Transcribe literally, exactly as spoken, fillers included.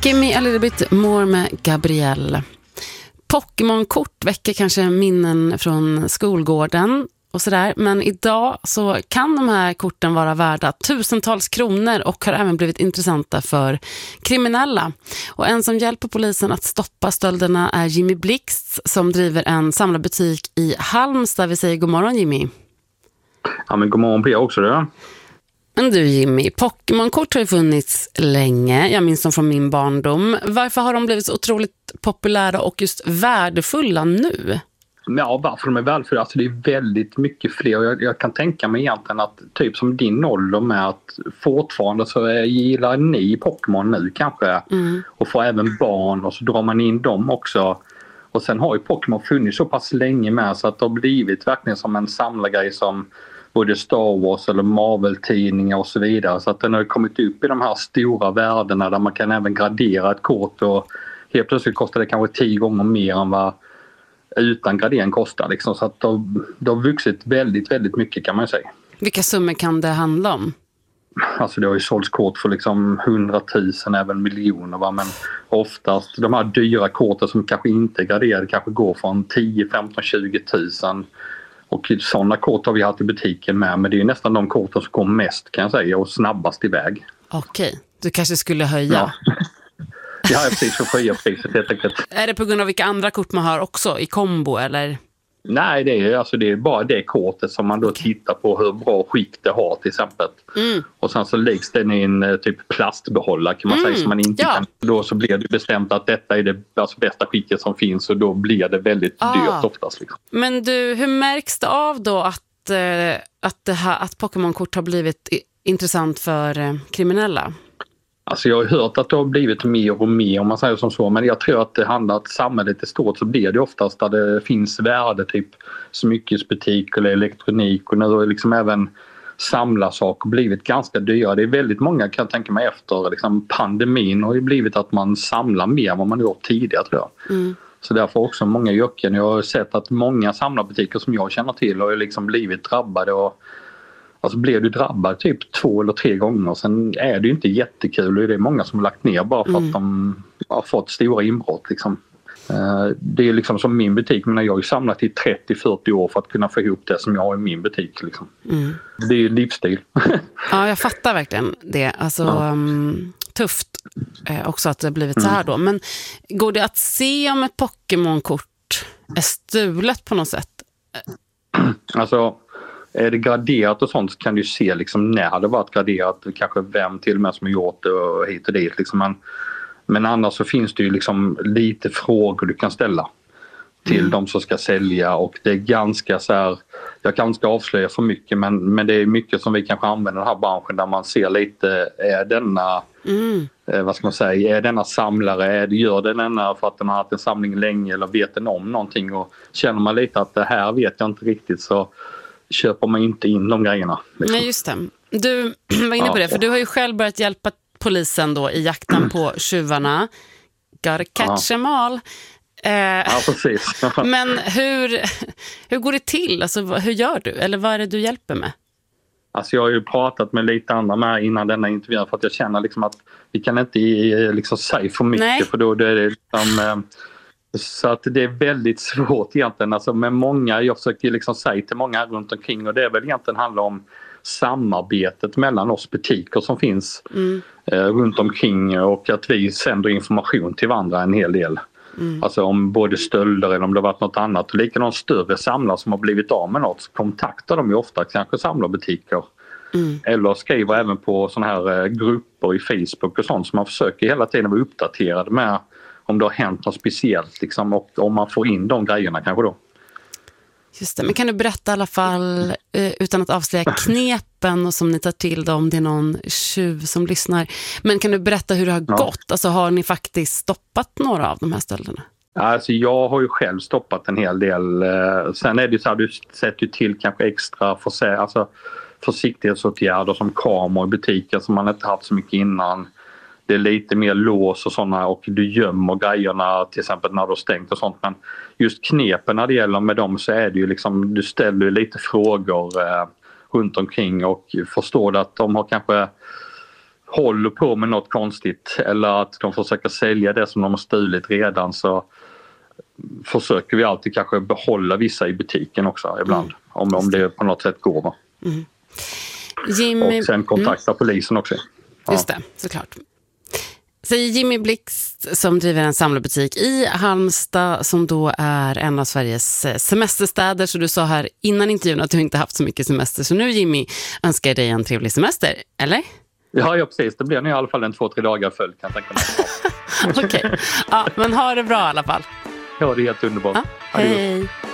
Give me a little bit more med Gabrielle. Pokémon-kort väcker kanske minnen från skolgården och sådär. Men idag så kan de här korten vara värda tusentals kronor och har även blivit intressanta för kriminella. Och en som hjälper polisen att stoppa stölderna är Jimmy Blixt som driver en samlarbutik i Halmstad. Vi säger god morgon, Jimmy. Ja, men god morgon på er också då. Men du Jimmy, Pokémon-kort har ju funnits länge. Jag minns dem från min barndom. Varför har de blivit så otroligt populära och just värdefulla nu? Ja, varför de är värdefulla? Alltså det är väldigt mycket fler. Jag, jag kan tänka mig egentligen att typ som din ålder med att fortfarande så är, gillar ni Pokémon nu kanske. Mm. Och får även barn och så drar man in dem också. Och sen har ju Pokémon funnits så pass länge med så att det har blivit verkligen som en samlargrej som både Star Wars eller Marvel-tidningar och så vidare. Så att den har kommit upp i de här stora värdena där man kan även gradera ett kort och helt plötsligt kostar det kanske tio gånger mer än vad utan gradering kostar. Liksom. Så att det har, det har vuxit väldigt, väldigt mycket kan man säga. Vilka summor kan det handla om? Alltså det har ju sålts kort för liksom hundratusen, även miljoner. Va? Men oftast de här dyra korten som kanske inte är graderade kanske går från tio, femton, tjugo tusen. Och sådana kort har vi haft i butiken med, men det är nästan de korten som kommer mest kan jag säga och snabbast iväg. Okej, du kanske skulle höja. Ja, ja precis, för att höja priset helt enkelt. Är det på grund av vilka andra kort man har också i kombo eller? Nej, det är, alltså, det är bara det kortet som man då okay. tittar på hur bra skick det har till exempel. Mm. Och sen så läggs den i en typ plastbehållare kan man mm. säga, så man inte ja. kan. Då så blir det bestämt att detta är det alltså, bästa skicket som finns och då blir det väldigt ah. dyrt oftast. Liksom. Men du, hur märks det av då att, eh, att, det här, att Pokémon-kort har blivit i- intressant för eh, kriminella? Alltså jag har hört att det har blivit mer och mer om man säger som så, men jag tror att det handlar om att samhället är stort så blir det oftast där det finns värde, typ smyckesbutik eller elektronik och nu har liksom även samlarsaker blivit ganska dyra. Det är väldigt många kan jag tänka mig efter liksom pandemin har ju blivit att man samlar mer än vad man gjort tidigare tror jag. Mm. Så därför också många yrken. Jag har sett att många samlarbutiker som jag känner till har liksom blivit drabbade och alltså blev du drabbad typ två eller tre gånger. Sen är det ju inte jättekul och det är många som har lagt ner bara för mm. att de har fått stora inbrott. Liksom. Det är liksom som min butik, men jag har ju samlat i trettio till fyrtio år för att kunna få ihop det som jag har i min butik. Liksom. Mm. Det är ju livsstil. Ja, jag fattar verkligen det. Alltså ja. um, tufft eh, också att det har blivit mm. så här då. Men går det att se om ett Pokémon-kort är stulet på något sätt? Alltså... Är det graderat och sånt så kan du se liksom när det varit graderat, kanske vem till och med som har gjort det och hit och dit. Liksom. Men, men annars så finns det ju liksom lite frågor du kan ställa till mm. de som ska sälja och det är ganska så här, jag kan inte avslöja för mycket men, men det är mycket som vi kanske använder i den här branschen där man ser lite, är denna mm. eh, vad ska man säga, är denna samlare, är det, gör den denna för att den har haft en samling länge eller vet den om någonting och känner man lite att det här vet jag inte riktigt så köper man inte in de grejerna. Liksom. Nej, just det. Du var inne på det, för du har ju själv börjat hjälpa polisen då i jakten på tjuvarna. Gotta catch them all. Eh, ja, precis. Men hur, hur går det till? Alltså, hur gör du? Eller vad är det du hjälper med? Alltså jag har ju pratat med lite andra med innan denna intervju för att jag känner liksom att vi kan inte liksom säga för mycket. Nej. För då är det liksom... Eh, Så att det är väldigt svårt egentligen. Alltså med många, jag försöker liksom säga till många runt omkring och det är väl egentligen handlar om samarbetet mellan oss butiker som finns mm. eh, runt omkring och att vi sänder information till varandra en hel del. Mm. Alltså om både stölder eller om det varit något annat. Och likadant större samlare som har blivit av med något så kontaktar de ju ofta kanske samlarbutiker. Mm. Eller skriver även på såna här eh, grupper i Facebook och sånt som man försöker hela tiden vara uppdaterad med om det har hänt något speciellt liksom, och om man får in de grejerna kanske då. Just det, men kan du berätta i alla fall eh, utan att avslöja knepen och som ni tar till då, om det är någon tjuv som lyssnar. Men kan du berätta hur det har ja. gått? Alltså har ni faktiskt stoppat några av de här stölderna? Alltså jag har ju själv stoppat en hel del. Sen är det så här, du sätter ju till kanske extra för, alltså, försiktighetsåtgärder som kameror i butiker som man inte haft så mycket innan. Det är lite mer lås och sådana och du gömmer grejerna till exempel när du har stängt och sånt. Men just knepen när det gäller med dem så är det ju liksom, du ställer lite frågor eh, runt omkring och förstår att de har kanske håller på med något konstigt eller att de försöker sälja det som de har stulit redan, så försöker vi alltid kanske behålla vissa i butiken också ibland. Mm. Om, om det på något sätt går. Va? Mm. Jimmy... Och sen kontakta mm. polisen också. Ja. Just det, såklart. Säger Jimmy Blixt som driver en samlarbutik i Halmstad som då är en av Sveriges semesterstäder. Så du sa här innan intervjun att du inte haft så mycket semester. Så nu Jimmy önskar dig en trevlig semester, eller? Ja, ja precis. Det blir nu i alla fall en två, tre dagar följd kan jag tänka mig. Okej, okay. Ja, men ha det bra i alla fall. Ja, det är helt underbart. Ja, hej.